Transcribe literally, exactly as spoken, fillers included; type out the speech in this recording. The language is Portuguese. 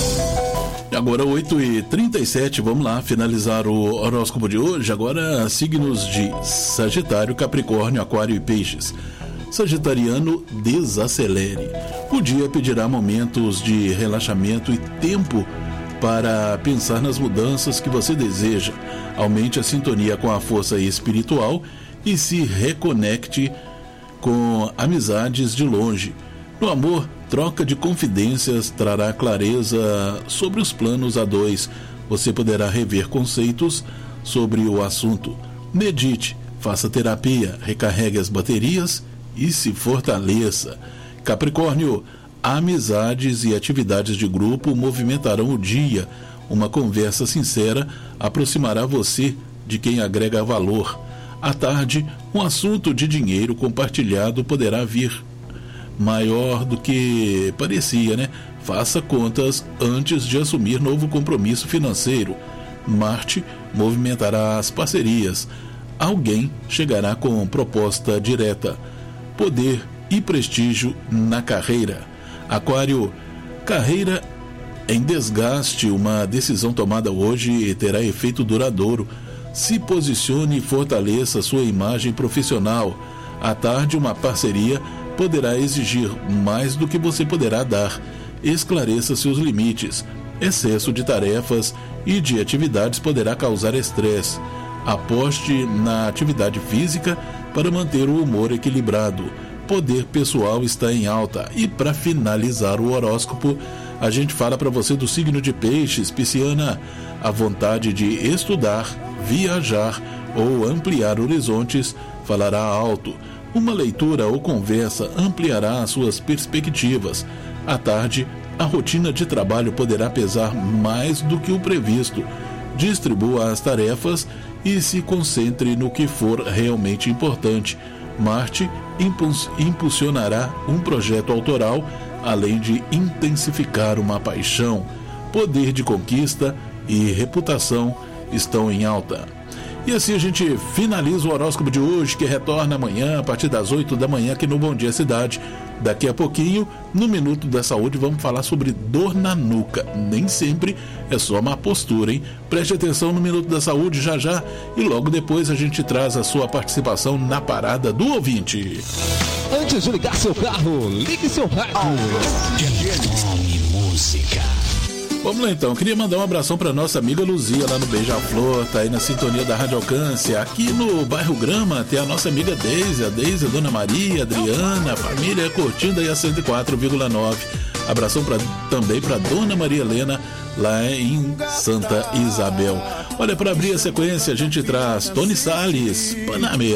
Agora oito e trinta e sete, vamos lá finalizar o horóscopo de hoje. Agora signos de Sagitário, Capricórnio, Aquário e Peixes. Sagitariano, desacelere. O dia pedirá momentos de relaxamento e tempo para pensar nas mudanças que você deseja. Aumente a sintonia com a força espiritual e se reconecte com amizades de longe. No amor, troca de confidências trará clareza sobre os planos a dois. Você poderá rever conceitos sobre o assunto. Medite, faça terapia, recarregue as baterias e se fortaleça. Capricórnio, amizades e atividades de grupo movimentarão o dia. Uma conversa sincera aproximará você de quem agrega valor. À tarde, um assunto de dinheiro compartilhado poderá vir maior do que parecia, né? Faça contas antes de assumir novo compromisso financeiro. Marte movimentará as parcerias. Alguém chegará com proposta direta. Poder e prestígio na carreira. Aquário, carreira em desgaste. Uma decisão tomada hoje terá efeito duradouro. Se posicione e fortaleça sua imagem profissional. À tarde, uma parceria poderá exigir mais do que você poderá dar. Esclareça seus limites. Excesso de tarefas e de atividades poderá causar estresse. Aposte na atividade física para manter o humor equilibrado. Poder pessoal está em alta. E para finalizar o horóscopo, a gente fala para você do signo de Peixes. Pisciana, a vontade de estudar, viajar ou ampliar horizontes falará alto. Uma leitura ou conversa ampliará as suas perspectivas. À tarde, a rotina de trabalho poderá pesar mais do que o previsto. Distribua as tarefas e se concentre no que for realmente importante. Marte impuls- impulsionará um projeto autoral, além de intensificar uma paixão. Poder de conquista e reputação estão em alta. E assim a gente finaliza o horóscopo de hoje, que retorna amanhã a partir das oito da manhã aqui no Bom Dia Cidade. Daqui a pouquinho, no Minuto da Saúde, vamos falar sobre dor na nuca. Nem sempre é só uma postura, hein? Preste atenção no Minuto da Saúde já já e logo depois a gente traz a sua participação na Parada do Ouvinte. Antes de ligar seu carro, ligue seu rádio. Nome Música. Vamos lá então, queria mandar um abração para nossa amiga Luzia lá no Beija-Flor, tá aí na sintonia da Rádio Alcance. Aqui no bairro Grama tem a nossa amiga Deise, a Deise, a Dona Maria, a Adriana, a família curtindo aí a cento e quatro vírgula nove. Abração pra, também para Dona Maria Helena lá em Santa Isabel. Olha, para abrir a sequência a gente traz Tony Salles, Panamera.